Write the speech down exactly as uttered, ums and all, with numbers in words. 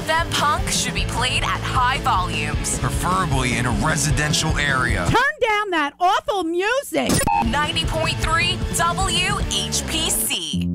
F M punk should be played at high volumes. Preferably in a residential area. Turn down that awful music. ninety point three W H P C.